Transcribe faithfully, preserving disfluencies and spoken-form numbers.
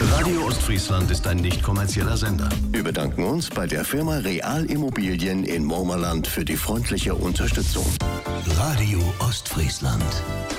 Radio Ostfriesland ist ein nicht kommerzieller Sender. Wir bedanken uns bei der Firma Real Immobilien in Murmerland für die freundliche Unterstützung. Radio Ostfriesland.